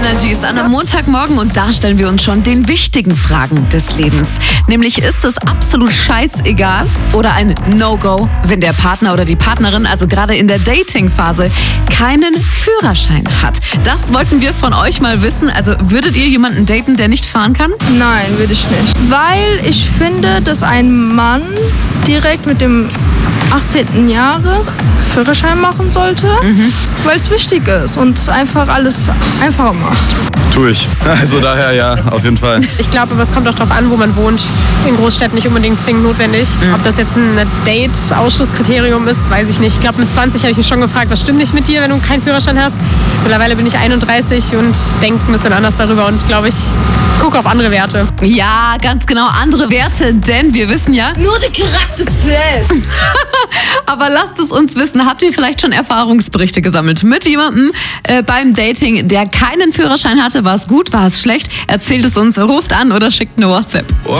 Energy ist an einem Montagmorgen und da stellen wir uns schon den wichtigen Fragen des Lebens. Nämlich, ist es absolut scheißegal oder ein No-Go, wenn der Partner oder die Partnerin, also gerade in der Dating-Phase, keinen Führerschein hat? Das wollten wir von euch mal wissen. Also würdet ihr jemanden daten, der nicht fahren kann? Nein, würde ich nicht. Weil ich finde, dass ein Mann direkt mit dem 18. Jahre Führerschein machen sollte, weil es wichtig ist und einfach alles einfacher macht. Tue ich. Also daher ja, auf jeden Fall. Ich glaube, aber es kommt auch darauf an, wo man wohnt. In Großstädten nicht unbedingt zwingend notwendig. Ob das jetzt ein Date-Ausschlusskriterium ist, weiß ich nicht. Ich glaube, mit 20 habe ich mich schon gefragt, was stimmt nicht mit dir, wenn du keinen Führerschein hast. Mittlerweile bin ich 31 und denke ein bisschen anders darüber und glaube ich gucke auf andere Werte. Ja, ganz genau, andere Werte, denn wir wissen ja, Nur der Charakter zählt. aber lasst es uns wissen, habt ihr vielleicht schon Erfahrungsberichte gesammelt mit jemandem beim Dating, der keinen Führerschein hatte? War es gut, war es schlecht? Erzählt es uns, ruft an oder schickt eine WhatsApp.